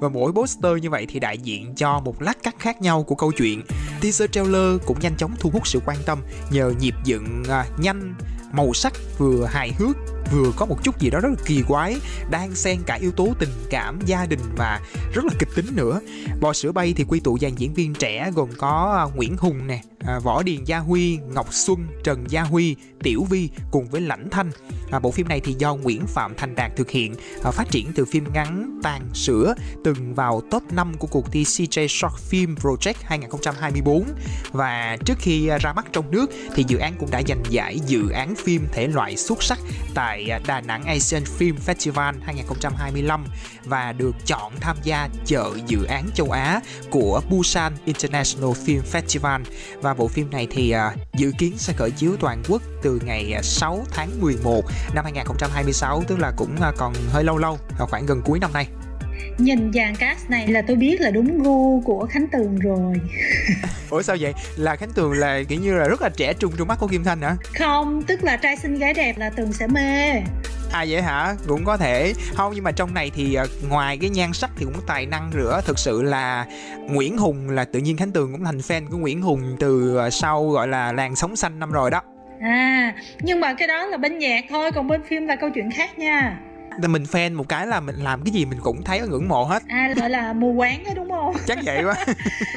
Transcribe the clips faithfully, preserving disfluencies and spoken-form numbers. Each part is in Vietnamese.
và mỗi poster như vậy thì đại diện cho một lát cắt khác nhau của câu chuyện. Teaser trailer cũng nhanh chóng thu hút sự quan tâm nhờ nhịp dựng à, nhanh, màu sắc vừa hài hước, vừa có một chút gì đó rất là kỳ quái, đang xen cả yếu tố tình cảm, gia đình và rất là kịch tính nữa. Bò sữa bay thì quy tụ dàn diễn viên trẻ gồm có Nguyễn Hùng nè, à, Võ Điền Gia Huy, Ngọc Xuân, Trần Gia Huy, Tiểu Vi cùng với Lãnh Thanh. À, bộ phim này thì do Nguyễn Phạm Thành Đạt thực hiện, à, phát triển từ phim ngắn Tàn Sữa, từng vào top năm của cuộc thi xê gi Short Film Project hai không hai tư. Và trước khi ra mắt trong nước thì dự án cũng đã giành giải dự án phim thể loại xuất sắc tại Đà Nẵng Asian Film Festival hai không hai lăm và được chọn tham gia chợ dự án châu Á của Busan International Film Festival. Và bộ phim này thì uh, dự kiến sẽ khởi chiếu toàn quốc từ ngày sáu tháng mười một năm hai không hai sáu, tức là cũng uh, còn hơi lâu lâu, khoảng gần cuối năm nay. Nhìn dàn cast này là tôi biết là đúng gu của Khánh Tường rồi. Ủa sao vậy? Là Khánh Tường là kiểu như là rất là trẻ trung trong mắt của Kim Thanh hả? Không, tức là trai xinh gái đẹp là Tường sẽ mê. À vậy hả? Cũng có thể. Không, nhưng mà trong này thì ngoài cái nhan sắc thì cũng có tài năng nữa. Thực sự là Nguyễn Hùng là tự nhiên Khánh Tường cũng thành fan của Nguyễn Hùng từ sau gọi là Làn Sóng Xanh năm rồi đó. À, nhưng mà cái đó là bên nhạc thôi, còn bên phim là câu chuyện khác nha. Mình fan một cái là mình làm cái gì mình cũng thấy ngưỡng mộ hết. À, gọi là mù quáng đó đúng không? Chắc vậy quá.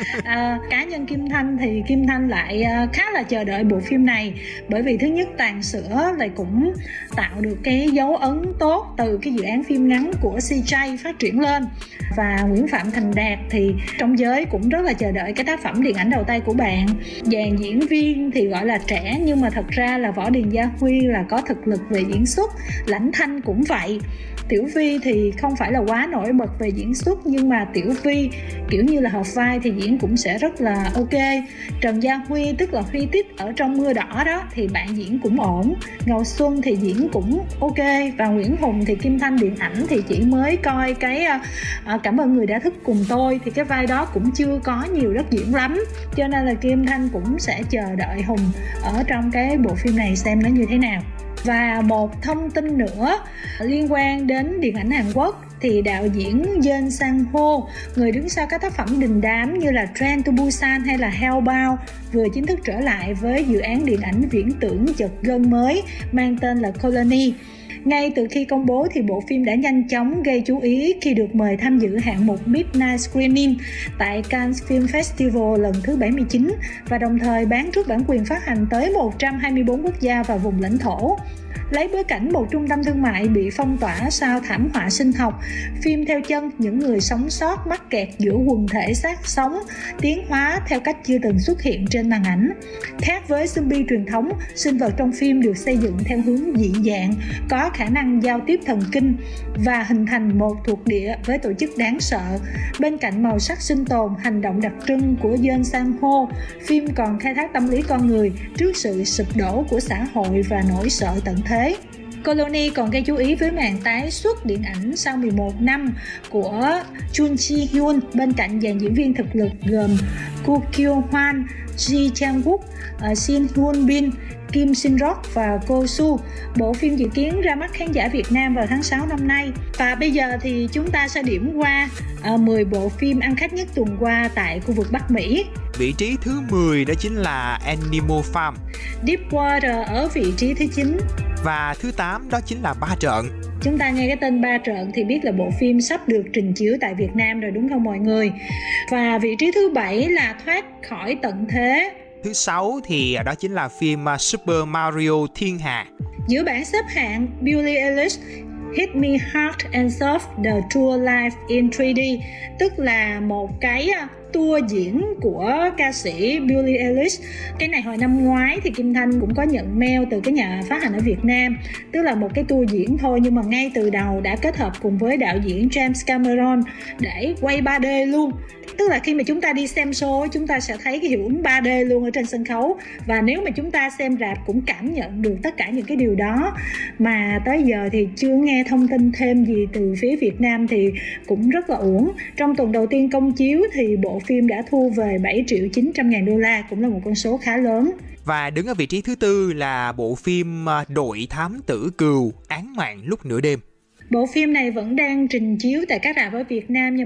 à, cá nhân Kim Thanh thì Kim Thanh lại khá là chờ đợi bộ phim này, bởi vì thứ nhất Tàn Sữa lại cũng tạo được cái dấu ấn tốt từ cái dự án phim ngắn của xê gi phát triển lên. Và Nguyễn Phạm Thành Đạt thì trong giới cũng rất là chờ đợi cái tác phẩm điện ảnh đầu tay của bạn. Dàn diễn viên thì gọi là trẻ, nhưng mà thật ra là Võ Điền Gia Huy là có thực lực về diễn xuất, Lãnh Thanh cũng vậy. Tiểu Vi thì không phải là quá nổi bật về diễn xuất, nhưng mà Tiểu Vi kiểu như là hợp vai thì diễn cũng sẽ rất là ok. Trần Gia Huy tức là Huy Tích ở Trong Mưa Đỏ đó thì bạn diễn cũng ổn. Ngọc Xuân thì diễn cũng ok. Và Nguyễn Hùng thì Kim Thanh điện ảnh thì chỉ mới coi cái uh, Cảm Ơn Người Đã Thức Cùng Tôi, thì cái vai đó cũng chưa có nhiều đất diễn lắm, cho nên là Kim Thanh cũng sẽ chờ đợi Hùng ở trong cái bộ phim này xem nó như thế nào. Và một thông tin nữa liên quan đến điện ảnh Hàn Quốc thì đạo diễn Jeon Sang-ho, người đứng sau các tác phẩm đình đám như là Train to Busan hay là Hellbound, vừa chính thức trở lại với dự án điện ảnh viễn tưởng chật gân mới mang tên là Colony. Ngay từ khi công bố thì bộ phim đã nhanh chóng gây chú ý khi được mời tham dự hạng mục Midnight Screening tại Cannes Film Festival lần thứ bảy mươi chín và đồng thời bán trước bản quyền phát hành tới một trăm hai mươi tư quốc gia và vùng lãnh thổ. Lấy bối cảnh một trung tâm thương mại bị phong tỏa sau thảm họa sinh học, phim theo chân những người sống sót mắc kẹt giữa quần thể xác sống, tiến hóa theo cách chưa từng xuất hiện trên màn ảnh. Khác với zombie truyền thống, sinh vật trong phim được xây dựng theo hướng dị dạng, có khả năng giao tiếp thần kinh và hình thành một thuộc địa với tổ chức đáng sợ. Bên cạnh màu sắc sinh tồn, hành động đặc trưng của Jeon Sang-ho, phim còn khai thác tâm lý con người trước sự sụp đổ của xã hội và nỗi sợ tận thế. Colony còn gây chú ý với màn tái xuất điện ảnh sau mười một năm của Jun Ji Hyun bên cạnh dàn diễn viên thực lực gồm Koo Kyo Hwan, Ji Chang Wook, Shin Hyun Bin, Kim Shin Rock và Ko Soo. Bộ phim dự kiến ra mắt khán giả Việt Nam vào tháng sáu năm nay. Và bây giờ thì chúng ta sẽ điểm qua uh, mười bộ phim ăn khách nhất tuần qua tại khu vực Bắc Mỹ. Vị trí thứ mười đó chính là Animal Farm. Deepwater ở vị trí thứ chín. Và thứ tám đó chính là Ba Trợn. Chúng ta nghe cái tên Ba Trợn thì biết là bộ phim sắp được trình chiếu tại Việt Nam rồi đúng không mọi người? Và vị trí thứ bảy là Thoát Khỏi Tận Thế. Thứ sáu thì đó chính là phim Super Mario Thiên Hà. Giữa bảng xếp hạng, Billie Eilish Hit Me Hard and Soft The Tour Live in ba D, tức là một cái tour diễn của ca sĩ Billie Eilish. Cái này hồi năm ngoái thì Kim Thanh cũng có nhận mail từ cái nhà phát hành ở Việt Nam, tức là một cái tour diễn thôi, nhưng mà ngay từ đầu đã kết hợp cùng với đạo diễn James Cameron để quay ba D luôn. Tức là khi mà chúng ta đi xem show, chúng ta sẽ thấy cái hiệu ứng ba D luôn ở trên sân khấu. Và nếu mà chúng ta xem rạp cũng cảm nhận được tất cả những cái điều đó. Mà tới giờ thì chưa nghe thông tin thêm gì từ phía Việt Nam thì cũng rất là uổng. Trong tuần đầu tiên công chiếu thì bộ phim đã thu về bảy triệu chín trăm ngàn đô la, cũng là một con số khá lớn. Và đứng ở vị trí thứ tư là bộ phim Đội Thám Tử Cừu, Án Mạng Lúc Nửa Đêm. Bộ phim này vẫn đang trình chiếu tại các rạp ở Việt Nam,